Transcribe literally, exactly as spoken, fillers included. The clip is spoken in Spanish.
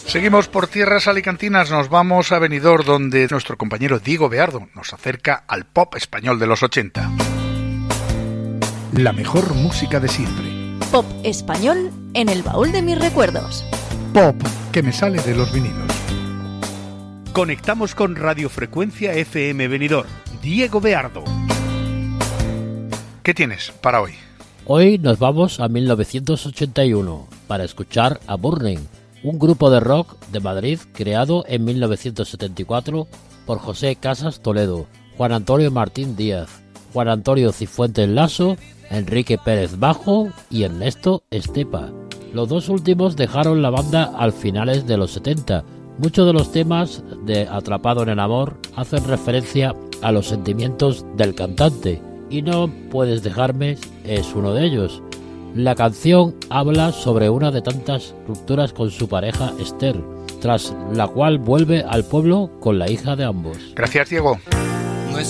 Seguimos por tierras alicantinas, nos vamos a Benidorm, donde nuestro compañero Diego Beardo nos acerca al pop español de los ochenta. La mejor música de siempre. Pop español en el baúl de mis recuerdos. Pop que me sale de los vinilos. Conectamos con Radiofrecuencia F M Benidorm. Diego Beardo. ¿Qué tienes para hoy? Hoy nos vamos a mil novecientos ochenta y uno para escuchar a Burning, un grupo de rock de Madrid creado en mil novecientos setenta y cuatro por José Casas Toledo, Juan Antonio Martín Díaz, Juan Antonio Cifuentes Lasso, Enrique Pérez Bajo y Ernesto Estepa. Los dos últimos dejaron la banda al finales de los setenta. Muchos de los temas de Atrapado en el Amor hacen referencia a los sentimientos del cantante, y No puedes dejarme es uno de ellos. La canción habla sobre una de tantas rupturas con su pareja Esther, tras la cual vuelve al pueblo con la hija de ambos. Gracias, Diego.